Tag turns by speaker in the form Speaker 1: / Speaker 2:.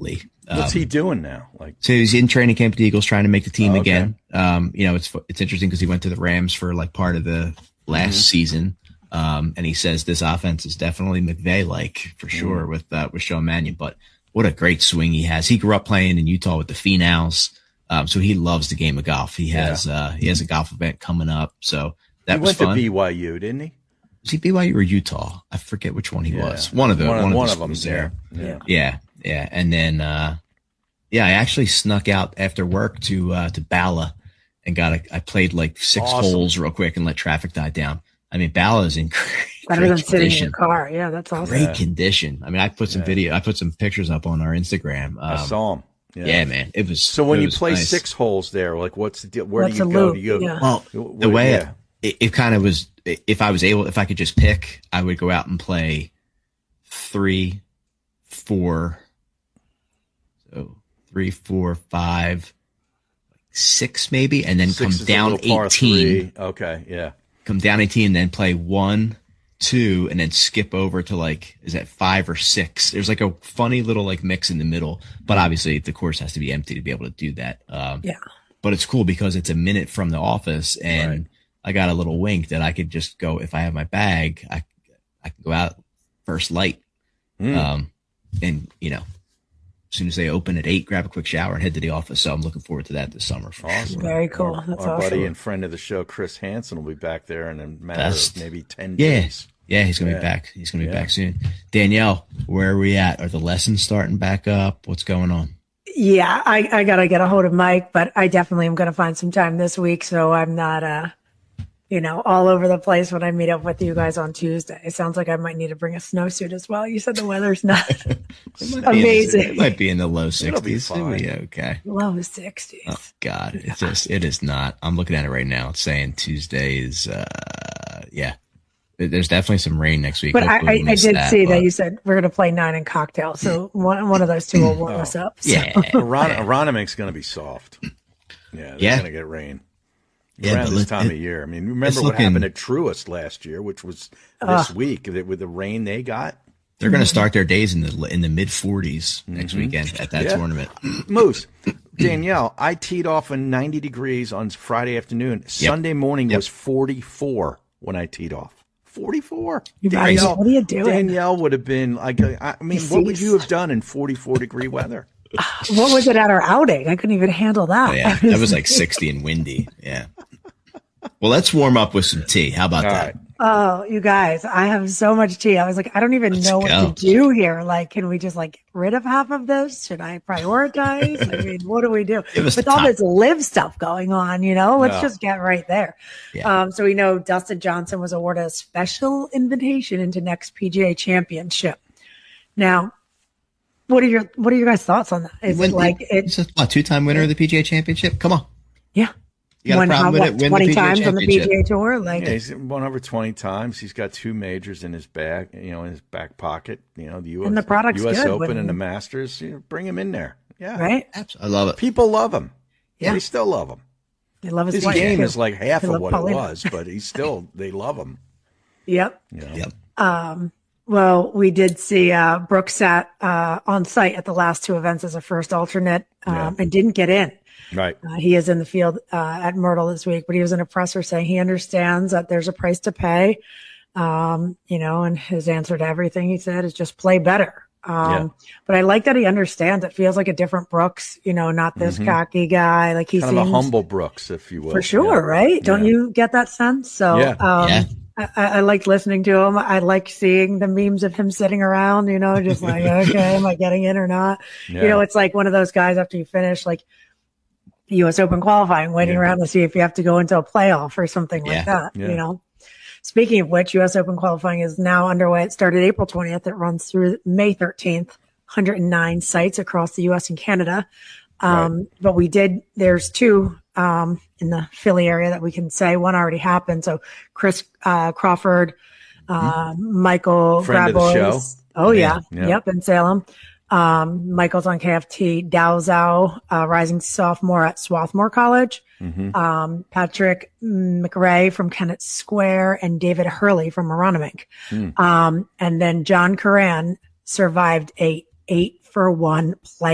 Speaker 1: immediately.
Speaker 2: What's he doing now?
Speaker 1: So he's in training camp with the Eagles, trying to make the team again. It's interesting because he went to the Rams for like part of the last season. And he says this offense is definitely McVay-like for sure with Sean Mannion, but what a great swing he has. He grew up playing in Utah with the Phenals. So he loves the game of golf. He has a golf event coming up. So that was fun.
Speaker 2: He went to BYU, didn't he?
Speaker 1: Was he BYU or Utah? I forget which one he was. One of them was there. Yeah. And then, I actually snuck out after work to Bala and I played like 6 holes real quick and let traffic die down. I mean, Bala is in
Speaker 3: better than sitting in your car. Yeah, that's awesome.
Speaker 1: Great condition. I mean, I put some I put some pictures up on our Instagram.
Speaker 2: I saw him.
Speaker 1: Yeah, man. It was
Speaker 2: so when you play
Speaker 1: nice.
Speaker 2: 6 holes there, like what's the deal? Where do you go? Do you go?
Speaker 1: Well, the way it kind of was, if I could just pick, I would go out and play 3, 4, 5, 6 maybe, and then come down 18.
Speaker 2: Okay, yeah.
Speaker 1: Come down 18, then play 1, 2, and then skip over to like, is that 5 or 6? There's like a funny little like mix in the middle, but obviously the course has to be empty to be able to do that. But it's cool because it's a minute from the office, and I got a little wink that I could just go, if I have my bag, I can go out first light. And as soon as they open at 8, grab a quick shower and head to the office. So I'm looking forward to that this summer.
Speaker 2: Awesome.
Speaker 3: Very cool. That's
Speaker 2: our
Speaker 3: awesome.
Speaker 2: buddy and friend of the show, Chris Hansen, will be back there in a matter of maybe 10 days.
Speaker 1: Yeah, he's going to be back. He's going to be back soon. Danielle, where are we at? Are the lessons starting back up? What's going on?
Speaker 3: Yeah, I got to get a hold of Mike, but I definitely am going to find some time this week. So I'm not, all over the place when I meet up with you guys on Tuesday. It sounds like I might need to bring a snowsuit as well. You said the weather's not amazing.
Speaker 1: It might be in the low 60s.
Speaker 2: It'll be fine.
Speaker 1: Okay.
Speaker 3: Low 60s.
Speaker 1: Oh, God. It is not. I'm looking at it right now. It's saying Tuesday is, There's definitely some rain next week.
Speaker 3: But I did see that you said we're going to play 9 and cocktail. So one of those two will warm us up. So.
Speaker 1: Yeah.
Speaker 2: Aronimic's going to be soft. Yeah. They're going to get rain. Around this time of year. I mean, remember what happened at Truist last year, which was this week with the rain they got?
Speaker 1: They're going to start their days in the mid 40s next weekend at that tournament.
Speaker 2: Moose, Danielle, I teed off in 90 degrees on Friday afternoon. Sunday morning was 44 when I teed off. 44.
Speaker 3: Danielle, what are you doing?
Speaker 2: Danielle would have been like, what would you have done in 44-degree weather?
Speaker 3: What was it at our outing? I couldn't even handle that.
Speaker 1: Oh, yeah, that was like 60 and windy. Yeah. Well, let's warm up with some tea. How about that?
Speaker 2: Right.
Speaker 3: Oh, you guys, I have so much tea. I was like, I don't even know what to do here. Like, can we just get rid of half of this? Should I prioritize? I mean, what do we do? With all this live stuff going on, let's just get right there. Yeah. So we know Dustin Johnson was awarded a special invitation into next PGA Championship. Now, what are your guys' thoughts on that? Is it like
Speaker 1: it's a 2-time winner of the PGA Championship? Come on.
Speaker 3: Yeah.
Speaker 1: You got a problem with it?
Speaker 3: 20 times on the PGA Tour?
Speaker 2: He's won over 20 times. He's got 2 majors in his bag, in his back pocket. The US,
Speaker 3: and the product's
Speaker 2: US
Speaker 3: good
Speaker 2: Open and the Masters. Bring him in there. Yeah,
Speaker 3: right.
Speaker 1: I love it.
Speaker 2: People love him.
Speaker 3: Yeah,
Speaker 2: they still love him.
Speaker 3: They love his
Speaker 2: game is like half of what it was, but they love him.
Speaker 3: Yep.
Speaker 1: Yep.
Speaker 3: Well, we did see Brooks sat on site at the last 2 events as a first alternate and didn't get in.
Speaker 2: Right.
Speaker 3: He is in the field at Myrtle this week, but he was in a presser saying he understands that there's a price to pay. And his answer to everything he said is just play better. But I like that he understands it feels like a different Brooks, not this cocky guy. Like he
Speaker 2: kind
Speaker 3: seems
Speaker 2: of a humble Brooks, if you will.
Speaker 3: For sure. Right. Don't you get that sense? So, I liked listening to him. I like seeing the memes of him sitting around, just like, okay, am I getting in or not? Yeah. It's like one of those guys after you finish like US Open qualifying, waiting around to see if you have to go into a playoff or something like that, Speaking of which, US Open qualifying is now underway. It started April 20th. It runs through May 13th, 109 sites across the US and Canada. But there's 2 in the Philly area that we can say. One already happened. So Chris Crawford, Michael
Speaker 2: Friend
Speaker 3: Grabois.
Speaker 2: of the show.
Speaker 3: Oh, yeah. Yep, in Salem. Michael's on KFT. Dao Zhao, rising sophomore at Swarthmore College. Patrick McRae from Kennett Square and David Hurley from Aronimink. And then John Curran survived a 8-for-1 play.